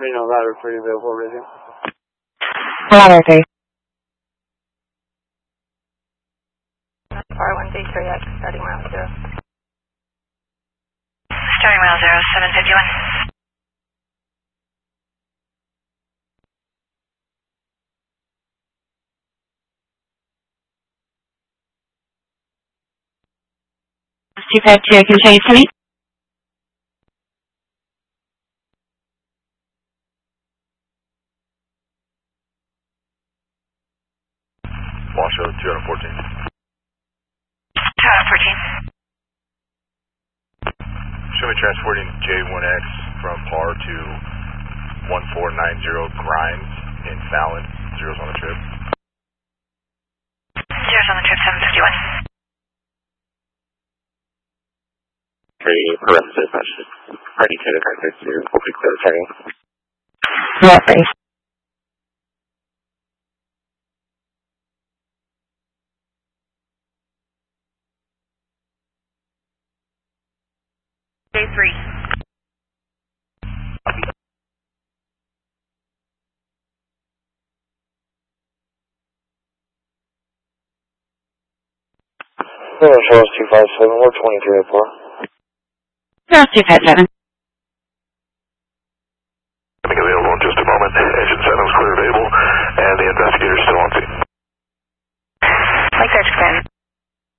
Reno ladder 3 available radio. Ladder 3. R1D3X, starting mile 0. Starting mile 0, 751. Two-5-2, can you show you to me? Washoe 214. 214. Show me transporting J1X from PAR to 1490 Grimes in Fallon. Zero's on the trip. Zero's on the trip, 751. Perimeter dispatch. Ready to contact you. Hopefully clear training. Yeah, ready. J3. Charles 257, we're 2304. Charles 257.